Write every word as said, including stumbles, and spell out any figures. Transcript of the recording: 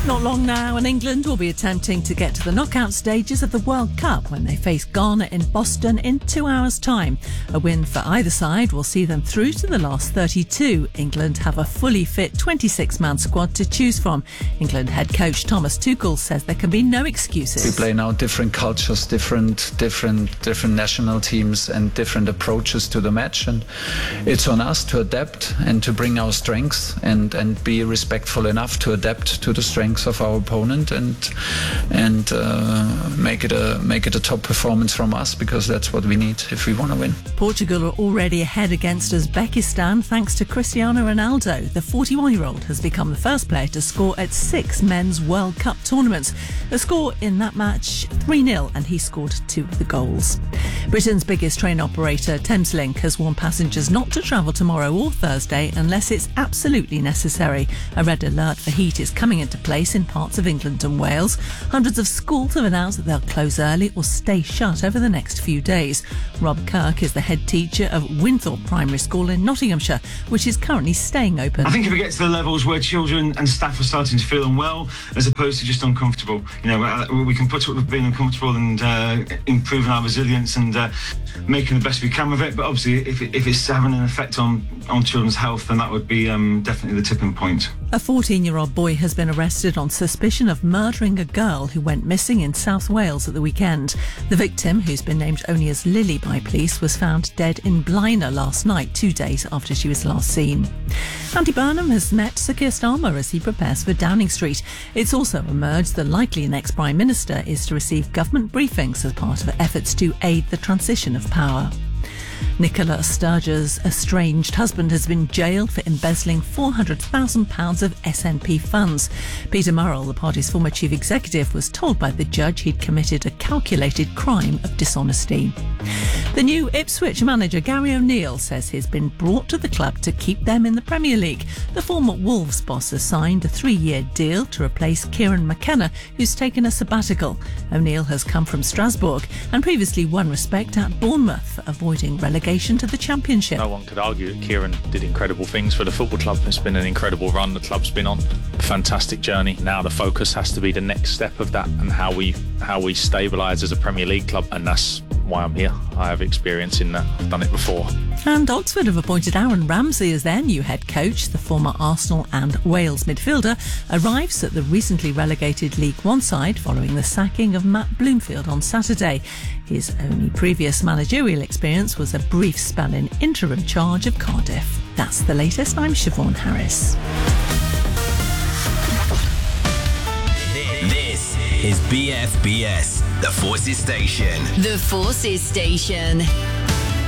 Not long now, and England will be attempting to get to the knockout stages of the World Cup when they face Ghana in Boston in two hours' time. A win for either side will see them through to the last thirty-two. England have a fully fit twenty-six man squad to choose from. England head coach Thomas Tuchel says there can be no excuses. We play now different cultures, different, different, different national teams, and different approaches to the match, and it's on us to adapt and to bring our strengths and and be respectful enough to adapt to the strengths of our opponent and and uh, make it a make it a top performance from us, because that's what we need if we want to win. Portugal are already ahead against Uzbekistan thanks to Cristiano Ronaldo. The forty-one-year-old has become the first player to score at six men's World Cup tournaments. The score in that match, three nil, and he scored two of the goals. Britain's biggest train operator, Thameslink, has warned passengers not to travel tomorrow or Thursday unless it's absolutely necessary. A red alert for heat is coming into place in parts of England and Wales. Hundreds of schools have announced that they'll close early or stay shut over the next few days. Rob Kirk is the head teacher of Winthorpe Primary School in Nottinghamshire, which is currently staying open. I think if we get to the levels where children and staff are starting to feel unwell as opposed to just uncomfortable, you know, we can put up with being uncomfortable and uh, improving our resilience and uh, making the best we can of it. But obviously, if, it, if it's having an effect on, on children's health, then that would be um, definitely the tipping point. A fourteen-year-old boy has been arrested on suspicion of murdering a girl who went missing in South Wales at the weekend. The victim, who's been named only as Lily by police, was found dead in Blaena last night, two days after she was last seen. Andy Burnham has met Sir Keir Starmer as he prepares for Downing Street. It's also emerged the likely next Prime Minister is to receive government briefings as part of efforts to aid the transition of power. Nicola Sturge's estranged husband has been jailed for embezzling four hundred thousand pounds of S N P funds. Peter Murrell, the party's former chief executive, was told by the judge he'd committed a calculated crime of dishonesty. The new Ipswich manager Gary O'Neill says he's been brought to the club to keep them in the Premier League. The former Wolves boss has signed a three-year deal to replace Kieran McKenna, who's taken a sabbatical. O'Neill has come from Strasbourg and previously won respect at Bournemouth for avoiding relegation to the Championship. No one could argue that Kieran did incredible things for the football club. It's been an incredible run the club's been on. A fantastic journey. Now the focus has to be the next step of that and how we how we stabilise as a Premier League club, and that's why I'm here. I have experience in that. I've done it before. And Oxford have appointed Aaron Ramsey as their new head coach. The former Arsenal and Wales midfielder arrives at the recently relegated League One side following the sacking of Matt Bloomfield on Saturday. His only previous managerial experience was a brief spell in interim charge of Cardiff. That's the latest. I'm Siobhan Harris. This is B F B S, the Forces Station. The Forces Station.